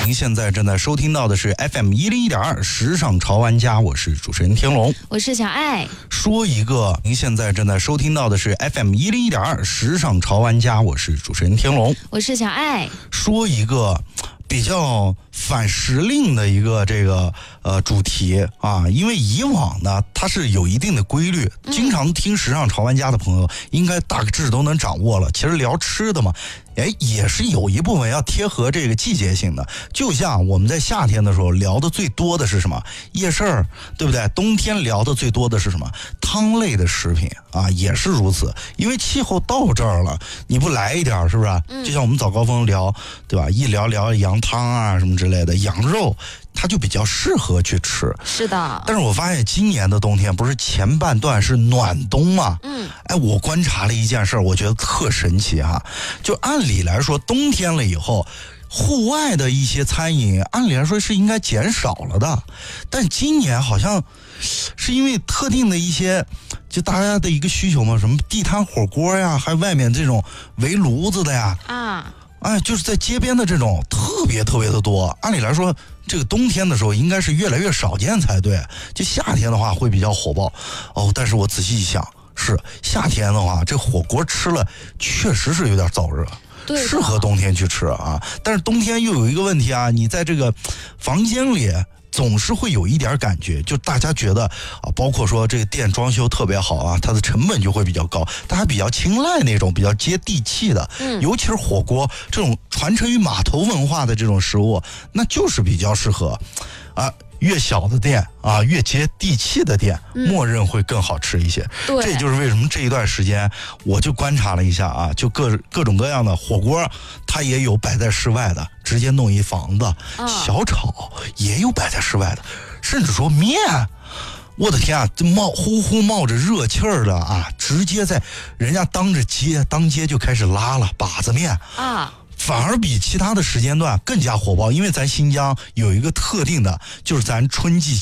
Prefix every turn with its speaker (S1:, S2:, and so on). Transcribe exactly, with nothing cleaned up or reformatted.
S1: 您现在正在收听到的是 F M 一零一点二时尚潮玩家，我是主持人天龙，
S2: 我是小爱。
S1: 说一个，您现在正在收听到的是 F M 一零一点二时尚潮玩家，我是主持人天龙，
S2: 我是小爱。
S1: 说一个比较反时令的一个这个呃主题啊，因为以往呢它是有一定的规律，经常听时尚潮玩家的朋友应该大致都能掌握了。其实聊吃的嘛，哎，也是有一部分要贴合这个季节性的。就像我们在夏天的时候聊的最多的是什么？夜市儿，对不对？冬天聊的最多的是什么？汤类的食品啊，也是如此。因为气候到这儿了，你不来一点是不是？就像我们早高峰聊，对吧？一聊聊羊汤啊什么之类的，羊肉它就比较适合去吃。
S2: 是的。
S1: 但是我发现今年的冬天不是前半段是暖冬嘛？嗯。哎，我观察了一件事，我觉得特神奇哈。就按理来说，冬天了以后，户外的一些餐饮按理来说是应该减少了的，但今年好像是因为特定的一些就大家的一个需求嘛，什么地摊火锅呀，还有外面这种围炉子的呀，啊，哎，就是在街边的这种特别特别的多。按理来说，这个冬天的时候应该是越来越少见才对，就夏天的话会比较火爆哦。但是我仔细一想，是夏天的话，这火锅吃了确实是有点燥热。适合冬天去吃啊，但是冬天又有一个问题啊，你在这个房间里总是会有一点感觉，就大家觉得啊，包括说这个店装修特别好啊，它的成本就会比较高，大家比较青睐那种比较接地气的，嗯，尤其是火锅这种传承于码头文化的这种食物，那就是比较适合啊。越小的店啊，越接地气的店，嗯、默认会更好吃一些。
S2: 对，
S1: 这就是为什么这一段时间我就观察了一下啊，就各各种各样的火锅，它也有摆在室外的，直接弄一房子；啊、小炒也有摆在室外的，甚至说面，我的天啊，这冒呼呼冒着热气儿的啊，直接在人家当着街当街就开始拉了把子面啊。反而比其他的时间段更加火爆，因为咱新疆有一个特定的，就是咱春季